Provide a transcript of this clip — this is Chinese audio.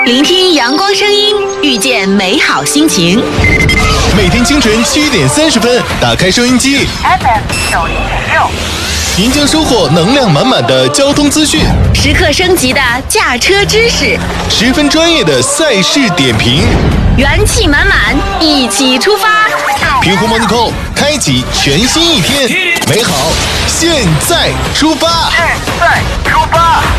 聆听阳光声音，遇见美好心情。 每天清晨7点30分，打开收音机 FM91.6， 您将收获能量满满的交通资讯， 时刻升级的驾车知识， 十分专业的赛事点评， 元气满满，一起出发！ 平湖 Morning Call 开启全新一天，美好现在出发。 现在出发。